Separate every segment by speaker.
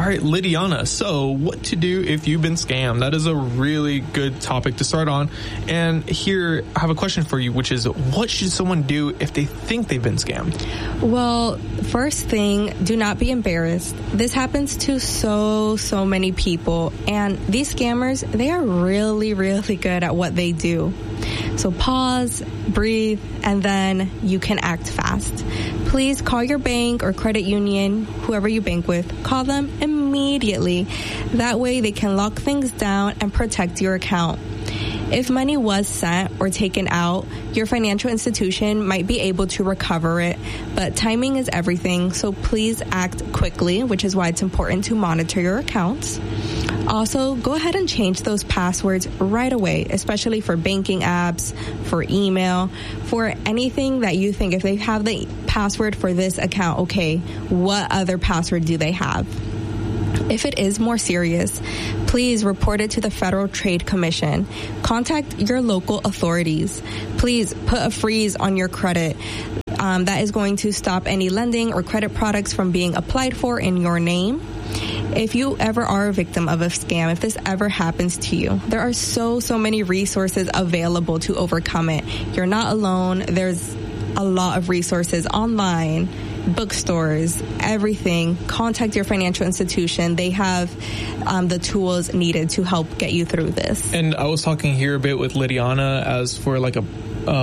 Speaker 1: All right, Lydiana, so what to do if you've been scammed? That is a really good topic to start on. And here, I have a question for you, which is, what should someone do if they think they've been scammed?
Speaker 2: Well, first thing, do not be embarrassed. This happens to so many people. And these scammers, they are really, really good at what they do. So pause, breathe, and then you can act fast. Please call your bank or credit union, whoever you bank with, call them immediately. That way they can lock things down and protect your account. If money was sent or taken out, your financial institution might be able to recover it, but timing is everything, so please act quickly, which is why it's important to monitor your accounts. Also, go ahead and change those passwords right away, especially for banking apps, for email, for anything that you think, if they have the password for this account, okay, what other password do they have? If it is more serious, please report it to the Federal Trade Commission. Contact your local authorities. Please put a freeze on your credit. That is going to stop any lending or credit products from being applied for in your name. If you ever are a victim of a scam, if this ever happens to you, there are so many resources available to overcome it. You're not alone. There's a lot of resources online, bookstores, everything. Contact your financial institution. They have the tools needed to help get you through this.
Speaker 1: And I was talking here a bit with Lydiana as for like a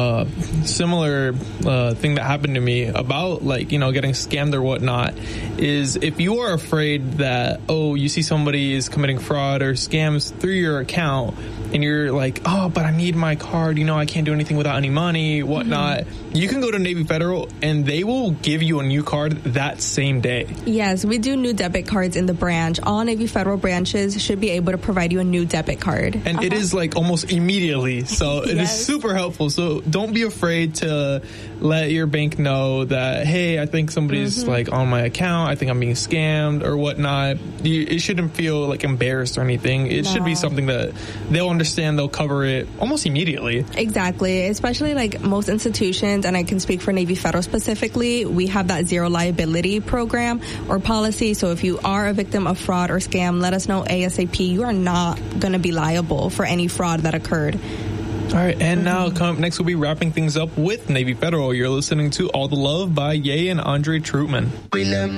Speaker 1: similar thing that happened to me about, like, you know, getting scammed or whatnot, is if you are afraid that, oh, you see somebody is committing fraud or scams through your account and you're like, oh, but I need my card, you know, I can't do anything without any money, whatnot, you can go to Navy Federal and they will give you a new card that same day.
Speaker 2: Yes, we do new debit cards in the branch. All Navy Federal branches should be able to provide you a new debit card.
Speaker 1: And it is like almost immediately, so it is super helpful. So don't be afraid to let your bank know that, hey, I think somebody's like on my account, I think I'm being scammed or whatnot. It shouldn't feel like embarrassed or anything. It should be something that they'll understand, they'll cover it almost immediately.
Speaker 2: Exactly, especially like most institutions, and I can speak for Navy Federal specifically, we have that zero liability program or policy. So if you are a victim of fraud or scam, let us know ASAP. You are not going to be liable for any fraud that occurred.
Speaker 1: All right, and now next we'll be wrapping things up with Navy Federal. You're listening to All the Love by Ye and Andre Troutman.